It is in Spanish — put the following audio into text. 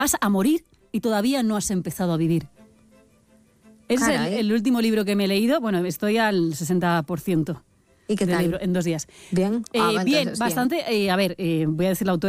Vas a morir y todavía no has empezado a vivir. Ese es el último libro que me he leído. Bueno, estoy al 60%. ¿Y qué tal? Libro, en 2 días. ¿Bien? Bien, bastante. A ver, voy a decir la autora.